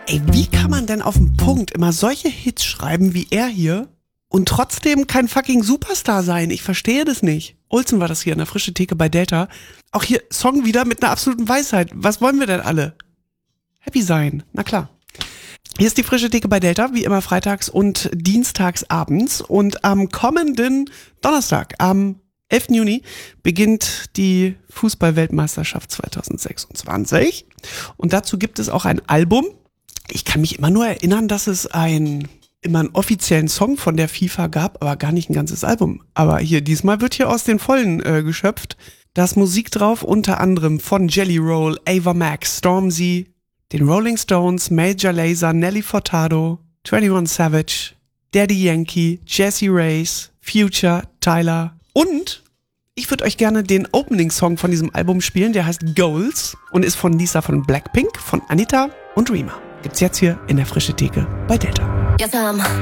Ey, wie kann man denn auf den Punkt immer solche Hits schreiben wie er hier und trotzdem kein fucking Superstar sein? Ich verstehe das nicht. Olsen war das hier in der Frische Theke bei Delta. Auch hier Song wieder mit einer absoluten Weisheit. Was wollen wir denn alle? Happy sein, na klar. Hier ist die Frische Theke bei Delta, wie immer freitags und dienstags abends. Und am kommenden Donnerstag, am 11. Juni, beginnt die Fußball-Weltmeisterschaft 2026. Und dazu gibt es auch ein Album. Ich kann mich immer nur erinnern, dass es immer einen offiziellen Song von der FIFA gab, aber gar nicht ein ganzes Album. Aber hier, diesmal wird hier aus den Vollen geschöpft. Da ist Musik drauf, unter anderem von Jelly Roll, Ava Max, Stormzy, den Rolling Stones, Major Lazer, Nelly Furtado, 21 Savage, Daddy Yankee, Jessie Reyes, Future, Tyler und ich würde euch gerne den Opening-Song von diesem Album spielen, der heißt Goals und ist von Lisa von Blackpink, von Anita und Rema. Gibt's jetzt hier in der Frische Theke bei Delta. Yes, I'm